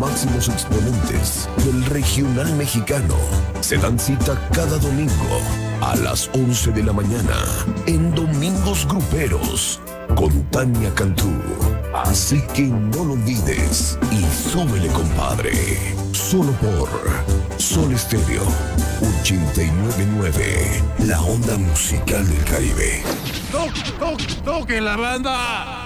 máximos exponentes del regional mexicano se dan cita cada domingo a las 11 de la mañana en Domingos Gruperos con Tania Cantú. Así que no lo olvides y súbele, compadre. Solo por Sol Estéreo 89.9, la onda musical del Caribe. ¡Toque la banda!